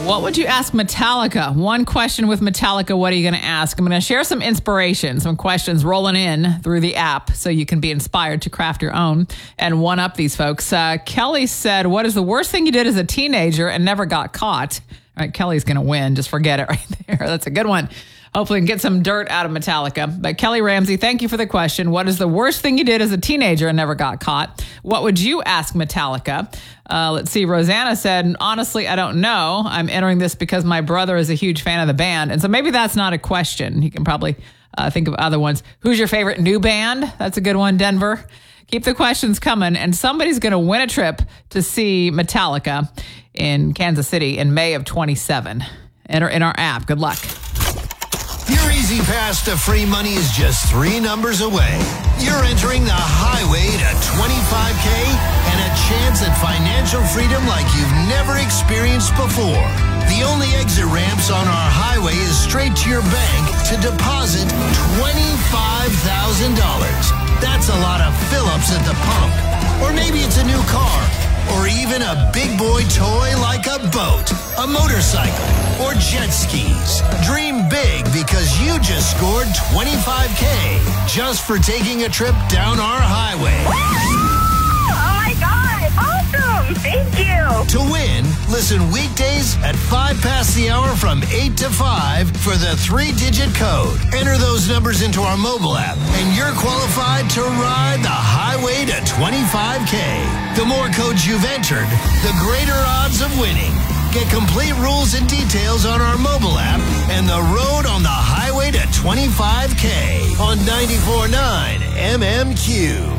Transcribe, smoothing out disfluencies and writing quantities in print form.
What would you ask Metallica? One question with Metallica. What are you going to ask? I'm going to share some inspiration, some questions rolling in through the app so you can be inspired to craft your own and one up these folks. Kelly said, what is the worst thing you did as a teenager and never got caught? All right, Kelly's going to win. Just forget it right there. That's a good one. Hopefully we can get some dirt out of Metallica. But Kelly Ramsey, thank you for the question. What is the worst thing you did as a teenager and never got caught? What would you ask Metallica? Let's see. Rosanna said, honestly, I don't know. I'm entering this because my brother is a huge fan of the band. And so maybe that's not a question. You can probably think of other ones. Who's your favorite new band? That's a good one, Denver. Keep the questions coming. And somebody's going to win a trip to see Metallica in Kansas City in May of 27. Enter in our app. Good luck. Your easy pass to free money is just 3 numbers away. You're entering the highway to 25K and a chance at financial freedom like you've never experienced before. The only exit ramps on our highway is straight to your bank to deposit $25,000. That's a lot of fill-ups at the pump. Or maybe it's a new car. Or even a big boy toy like a boat, a motorcycle, or jet skis. Dream big because you just scored $25K just for taking a trip down our highway. Oh my God, awesome, thank you. To win, listen weekdays at 5 past the hour from 8 to 5 for the 3-digit code. Enter those numbers into our mobile app and you're qualified to ride the highway to 25K. The more codes you've entered, the greater odds of winning. Get complete rules and details on our mobile app and the road on the highway to 25K on 94.9 MMQ.